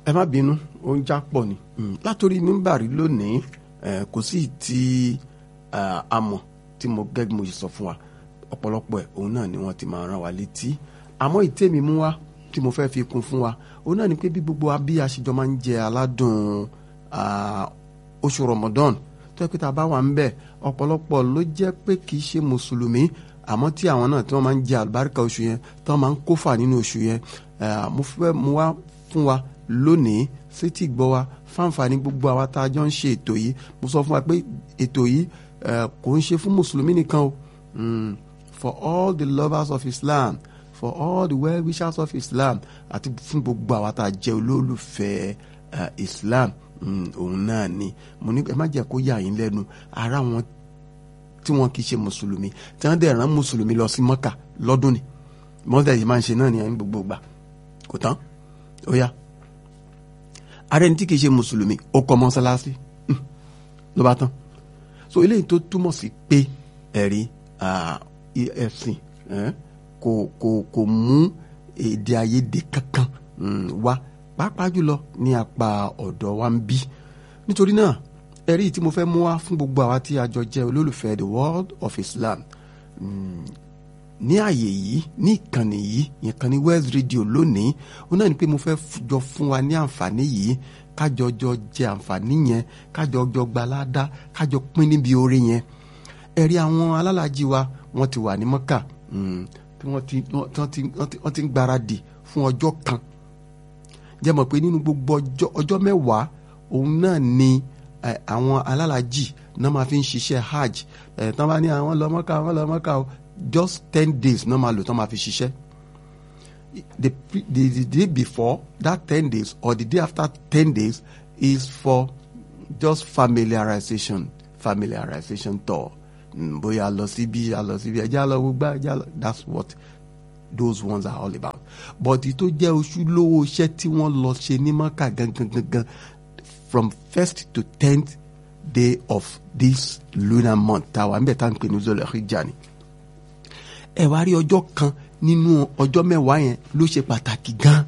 ẹ má bínú ó ń já pọ̀ ni látòrí mímbàrí lónìí kò sí ti àmọ̀ tí mo gẹ́gẹ́ mo sọ fún wa ọ̀pọ̀lọpọ̀ ẹ̀ òun náà ni wọ́n ti máa rán wa létí àmọ́ ìtẹ́mi mú wá tí mo fẹ́ fi kún fún wa òun náà ni pé bí gbogbo wa bí aṣèjọ máa ń jẹ aládùn oṣù Ramadan tó yẹ pé tá a bá wà ń bẹ̀ ọ̀pọ̀lọpọ̀ ló jẹ́ pé kì í ṣe mùsùlùmí àmọ́ tí àwọn náà tí wọ́n máa ń jẹ àlùbáríkà oṣù yẹn tí wọ́n máa ń kófà nínú oṣù yẹn mo fẹ́ mú wá fún wa lónìí sétí gbọ́ wa fáǹfààní gbogbo àwa tá a jọ ń ṣe ètò yìí mo sọ fún wa pé ètò yìí kò ń ṣe fún mùsùlùmí nìkan o for all the lovers of Islam for all the well-wishers of Islam àti fún gbogbo àwa tá a jẹ́ olólùfẹ́ Islam òun náà ni mo ní ẹ má jẹ́ kó yà yín lẹ́nu ara wọn tí wọn kì í ṣe mùsùlùmí tí wọ́n dẹ̀ rán mùsùlùmí lọ sí Mọ́kà lọ́dún ni mọ́tà yìí máa ń ṣe náà ní gbogbo ìgbà kò tán ó yá ara ẹni tí kì í ṣe mùsùlùmí ó kọ́ mọ́sálásí ló bá tán so eléyìí tó túmọ̀ sí pé ẹ̀rí ẹ̀sìn kò mú èdè àìyedè kankan wá pàápàá jùlọ ní apá ọ̀dọ̀ wa ń bí nítorí náà ẹ̀rí tí mo fẹ́ mú wá fún gbogbo àwa tí a jọ jẹ́ olólùfẹ́ the world of Islam ní àyè yìí ní ìkànnì yìí ìkànnì West Radio lónìí ó náà ni pé mo fẹ́ jọ fún wa ní àǹfààní yìí kájọ jọ jẹ àǹfààní yẹn kájọ jọ gbalada kájọ pín níbi oore yẹn ẹ̀rí àwọn alálàájì wa wọ́n ti wà ní Mọ́kà tí wọ́n ti ń gbáradì fún ọjọ́ kan jẹ́ mọ̀ pé nínú gbogbo ọjọ́ mẹ́wàá òun náà ni àwọn alálàájì náà máa fi ń ṣiṣẹ́ hajj tán bá ní àwọn lọ Mọ́kà o just 10 days náà máa lò tán máa fi ṣiṣẹ́ the day before that 10 days or the day after 10 days is for just familiarization tour bóyá lọ síbi ẹjá lọ gbogbo ẹjá lọ that's what those ones are all about but tó jẹ́ ojúlówó iṣẹ́ tí wọ́n lọ ṣe ní Mọ́kà gangan from 1st to 10th day of this lunar month táwa ń bẹ̀ tá ń pè ní Zul-Hijjah ni ẹ wá rí ọjọ́ kan nínú ọjọ́ mẹ́wàá yẹn ló ṣe pàtàkì gan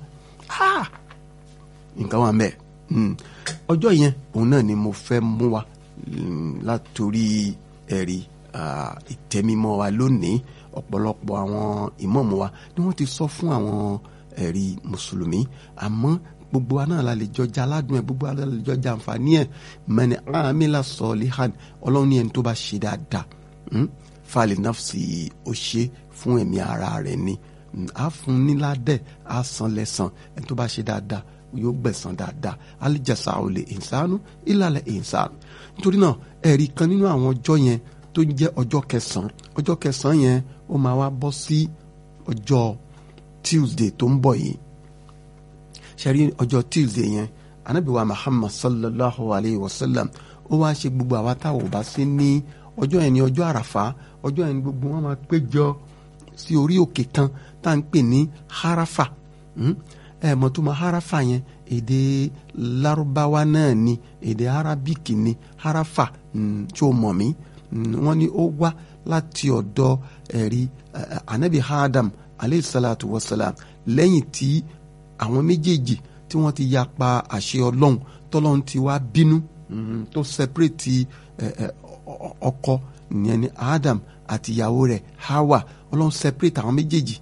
nǹkan wà mẹ́ẹ̀ ọjọ́ yẹn òun náà ni mo fẹ́ mú wa látòrí ẹ̀rí ìtẹ́mímọ́ wa lónìí ọ̀pọ̀lọpọ̀ àwọn ìmọ̀ọ́mù wa ni wọ́n ti sọ fún àwọn ẹ̀rí mùsùlùmí àmọ́ gbogbo wa náà la lè jọjà aládùn ẹ̀ gbogbo wa náà la lè jọjà àǹfààní ẹ̀ man amila solihan ọlọ́run ní ẹni tó bá ṣe dáadáa fàlẹ̀ nafsi ó ṣe fún ẹ̀mí ara rẹ̀ ni a fún níládẹ̀ a san lẹ́san ẹni tó bá ṣe dáadáa yóò gbẹ̀san dáadáa alijasa olè ìsánú ìlàlẹ̀ ìsánú nítorí náà ẹ̀rí kan nínú àwọn ọjọ́ yẹn tó ń jẹ́ ọjọ́ kẹsàn-án yẹn ó máa wá bọ́ sí ọjọ́ Tuesday tó ń bọ̀ yìí ṣẹ́rí ọjọ́ Tuesday yẹn Ànábì wa Muhammad sallallahu alayhi wa sallam ó wá ṣe gbogbo àwa táwọn ò bá sí ní ọjọ́ yẹn ní ọjọ́ àràfá ọjọ́ yẹn ní gbogbo wọn máa péjọ sí orí òkè kan tá à ń pè ní harafa mọ̀ tó máa harafa yẹn èdè Lárúbáwá náà ni èdè Arabic ni harafa tí ó mọ̀ mí wọ́n ní ó wá láti ọ̀dọ̀ ẹ̀rí Ànábì Adam aleyhi salatu wa salam lẹ́yìn tí àwọn méjèèjì tí wọ́n ti yapa àṣẹ Ọlọ́run tọ́lọ́run ti wá bínú tó separate ọkọ ìyẹn ni Adam àti ìyàwó rẹ̀ Hawa Ọlọ́run separate àwọn méjèèjì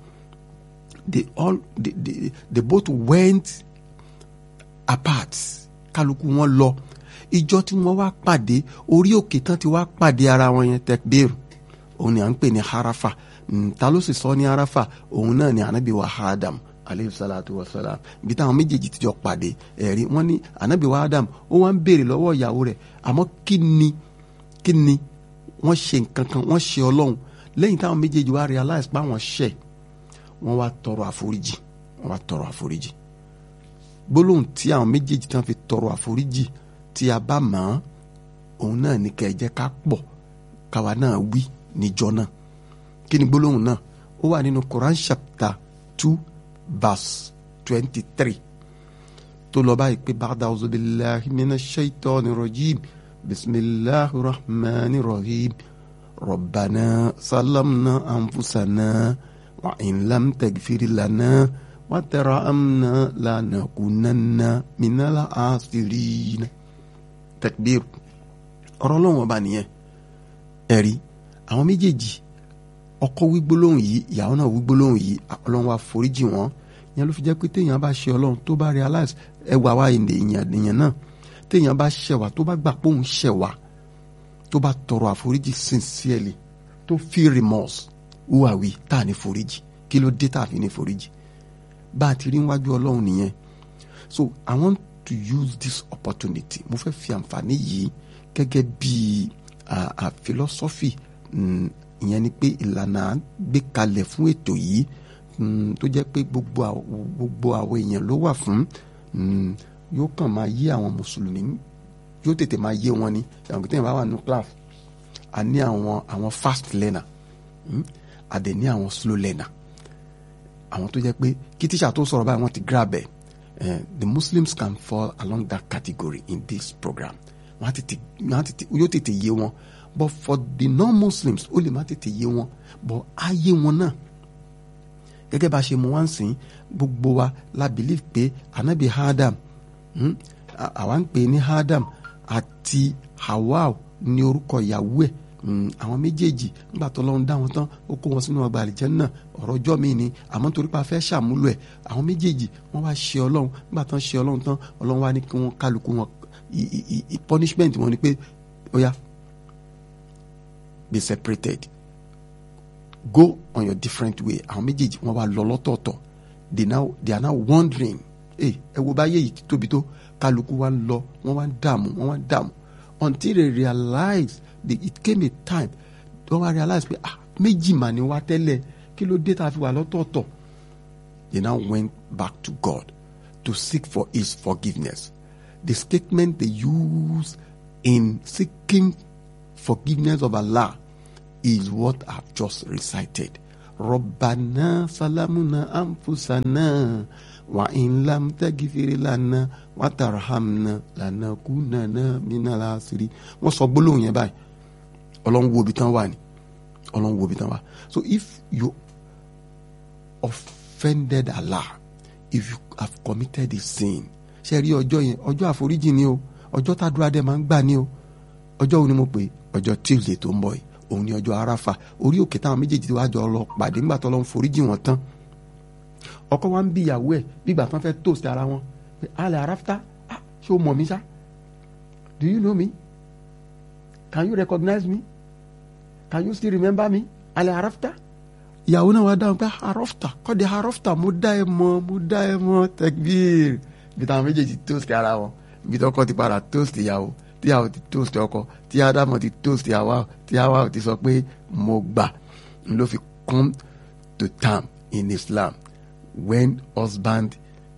they both went apart kálukú wọn lọ ìjọ tí wọ́n wá pàdé orí òkè tán ti wá pàdé ara wọn yẹn tẹkbíru òun ni à ń pè ní harafa ta ló sì sọ ní harafa òun náà ni Ànábì wa Adam aleyhi salatu wa salam bí táwọn méjèèjì ti jọ pàdé ẹ̀rí wọ́n ní Ànábì wa Adam ó wá ń béèrè lọ́wọ́ ìyàwó rẹ̀ àmọ́ kí ni wọ́n ṣe nǹkan kan wọ́n ṣe Ọlọ́run lẹ́yìn táwọn méjèèjì wá realize pé àwọn ṣẹ̀ wọ́n wá tọrọ àforíjì gbólóhùn tí àwọn méjèèjì tán fi tọrọ àforíjì tí a bá mọ̀ ọ́n òun náà ní kẹ́ ẹ jẹ́ ká pọ̀ káwa náà wí níjọ́ náà kí ni gbólóhùn náà ó wà nínú Quran chapter 2 verse 23 tó lọ báyìí pé ba'da a'udhu billahi minash shaitani rajim bismillahir rahmanir rahim rabbana salamna anfusana wa in lam taghfir lana wa tarhamna lanakunanna minal khasirin. Takbir. Ọ̀rọ̀ Ọlọ́run ọba nìyẹn. Ẹ̀rí àwọn méjèèjì ọkọ wí gbólóhùn yìí ìyàwó náà wí gbólóhùn yìí Ọlọ́run wa foríjì wọn. Ìyẹn ló fi jẹ́ pé téèyàn bá ṣe Ọlọ́run tó bá realize ẹwà wa èèyàn náà téèyàn bá ṣẹ̀ wá tó bá gbà pé òun ṣẹ̀ wá tó bá tọrọ àforíjì sincerely tó feel remorse who are we tá à ní foríjì kí ló dé tá à fi ní foríjì bá a ti rí níwájú Ọlọ́run nìyẹn. So I want to use this opportunity mo fẹ́ fi àǹfààní yìí gẹ́gẹ́ bí philosophy ìyẹn ni pé ìlànà gbé kalẹ̀ fún ètò yìí tó jẹ́ pé gbogbo àwọn èèyàn ló wà fún yóò kàn máa yé àwọn mùsùlùmí yóò tètè máa yé wọn ni àwọn kìtẹ́yìn bá wà ní class a ní àwọn fast learner a dẹ̀ ní àwọn slow learner àwọn tó jẹ́ pé kí tíṣà tó sọ̀rọ̀ báyìí wọ́n ti grab ẹ̀ the Muslims can fall along that category in this program yóò tètè yé wọn but for the non-Muslims ó lè má tètè yé wọn but á yé wọn náà gẹ́gẹ́ bá ṣe mú wá ń sìn gbogbo wa la believe pé anabi Adam àwa ń pè ní Adam àti Hawa ní orúkọ ìyàwó ẹ̀ àwọn méjèèjì nígbà tó lọ́run dá wọn tán ó kó wọn sínú ọgbà àlìjẹ́nnà ọ̀rọ̀ ọjọ́ mi ni àmọ́ torí pa fẹ́ ṣàmúlò ẹ̀ àwọn méjèèjì wọ́n wá ṣe Ọlọ́run nígbà tán ṣe Ọlọ́run tán Ọlọ́run wá ní kí wọ́n kálukú wọn punishment wọn ni pé ó yá be separated go on your different way àwọn méjèèjì wọ́n wá lọ lọ́tọ̀ọ̀tọ̀ they are now wondering ẹ wo báyé yìí tóbi tó kálukú wá ń lọ wọ́n wá ń dààmú until they realize it came a time wọ́n wá realize pé méjì mà ní wá tẹ́lẹ̀ kí ló dé tá a fi wà lọ́tọ̀ọ̀tọ̀. They now went back to God to seek for his forgiveness. The statement they use in seeking forgiveness of Allah is what I've just recited. Rabbana salamuna anfusana wa in lam taghfir lana wa tarhamna lanakunanna minal khasirin. Wọ́n sọ gbólóhùn yẹn báyìí. Ọlọ́run wo ibi tán wà ní. Ọlọ́run wo ibi tán wà. So if you offended Allah, if you have committed a sin, ṣe rí ọjọ́ yẹn ọjọ́ àforíjì ni o ọjọ́ tàdúrà dẹ̀ máa ń gbà ni o ọjọ́ òní mo pè ọjọ́ Tuesday tó ń bọ̀ yìí òun ni ọjọ́ Arafa orí òkè táwọn méjèèjì wá jọ lọ pàdé nígbà tó lọ ń foríjì wọn tán ọkọ wa ń bí ìyàwó ẹ̀ bígbà tán fẹ́ toast ara wọn pé alẹ́ arafta ṣé o mọ̀ mí ṣá do you know me can you recognize me can you still remember me alẹ́ arafta ìyàwó náà wá dáhùn pé arafta kọ́dé arafta mo dá ẹ mọ̀ tekbir bí táwọn méjèèjì toast ara wọn bí tọkọ ti padà toast ìyàwó tíyàwó ti toast ọkọ tí Ádámù ti toast ìyàwó tí Háwà ti sọ pé mo gbà ló fi come to term in Islam when husband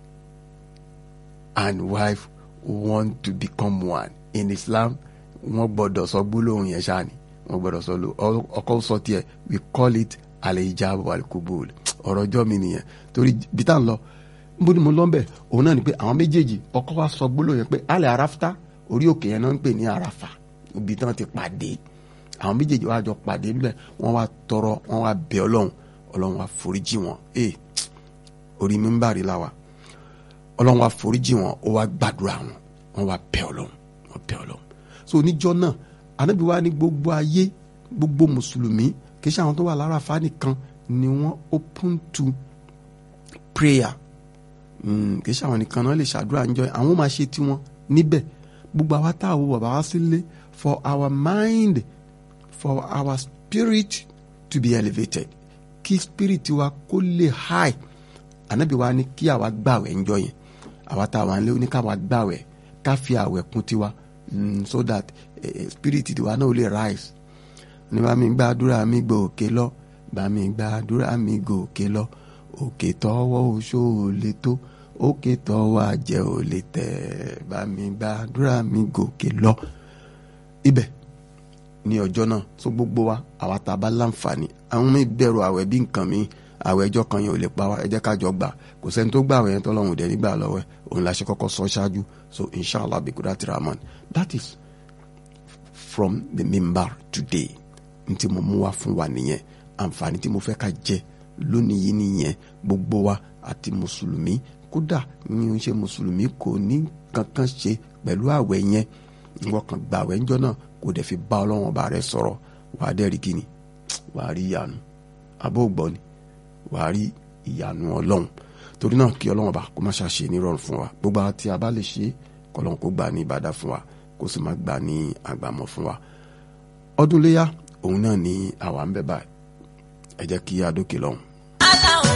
and wife want to become one in Islam wọ́n gbọ́dọ̀ sọ gbólóhùn yẹn ṣáà ni wọ́n gbọ́dọ̀ sọ ọkọ sọ tiẹ̀ we call it al-ijab wal-qubul ọ̀rọ̀ ọjọ́ mi nìyẹn torí bí tá à ń lọ níbo ni mo lọ bẹ̀ òun náà ni pé àwọn méjèèjì ọkọ wa sọ gbólóhùn yẹn pé alẹ́ arafta orí òkè yẹn náà ń pè ní Àràfà ibi tí wọ́n ti pàdé àwọn méjèèjì wá jọ pàdé níbẹ̀ wọ́n wá tọrọ wọ́n wá bẹ̀ Ọlọ́run wá foríjì wọn orí mímbàrí la wà Ọlọ́run wá foríjì wọn ó wá gbàdúrà wọ́n wá bẹ̀ Ọlọ́run so níjọ́ náà Ànábì wa ní gbogbo ayé gbogbo mùsùlùmí kì í ṣe àwọn tó wà l'Àràfà nìkan ni wọ́n open to prayer kì í ṣe àwọn nìkan náà lè ṣàdúrà níjọ́ àwọn máa ṣe tiwọn níbẹ̀ gbogbo àwa tá a wo bàbá wa sílé for our mind for our spirit to be elevated kí spirit wa kó lè high Ànábì wa ní kí àwa gbàwẹ̀ ńjọ́ yẹn àwa tá a wà nílé oníkàwá gbàwẹ̀ ká fi àwẹ̀ kún tiwa so that spirit tiwa náà ó lè rise ní bá mi gbàdúrà mi gòkè lọ bá mi gbàdúrà mi gòkè lọ òkè tọ́wọ́ oṣó ò lè tó òkè tọ́wọ́ àjẹ́ ò lè tẹ̀ bá mi gbàdúrà mi gòkè lọ. Ibẹ̀ ní ọjọ́ náà so gbogbo wa àwa tá a bá láǹfààní àwọn mi bẹ̀rù àwẹ̀ bí nǹkan mi àwẹ̀ ẹjọ́ kan yẹn ò lè pa wá ẹ jẹ́ ká jọ gbà kò sẹ́ni tó gbà àwẹ̀ yẹn tọ́lọ́run dẹ̀ nígbà lọ́wọ́ ẹ̀ òun la ṣe kọ́kọ́ sọ ṣáájú so inshallah bi kudati rahman that is from the mimbar today ntí mo mú wá fún wa nìyẹn àǹfààní tí mo fẹ́ ká jẹ lónìí yìí nìyẹn gbogbo wa àti mùsùlùmí, kódà ní o ń ṣe mùsùlùmí kò ní kankan ṣe pẹ̀lú àwẹ̀ yẹn, wọ́n kàn gba àwẹ̀ ńjọ́ náà kò dẹ̀ fi bá Ọlọ́run ọba rẹ̀ sọ̀rọ̀, wàá dẹ̀ rí kíni, wàá rí ìyanu abó gbọ́ ni, wàá rí ìyanu Ọlọ́run. Torí náà kí Ọlọ́run ọba kó má ṣàṣe nírọ̀rùn fún wa, gbogbo àwọn tí a bá lè ṣe k'Ọlọ́run kó gbà ní ìbádà fún wa, kó sì má gbà ní àgbàmọ̀ fún wa. Ọdún Iléyá òun náà ni àwa ń bẹ báyìí, ẹ jẹ́ kí a dókè lọ́hùn.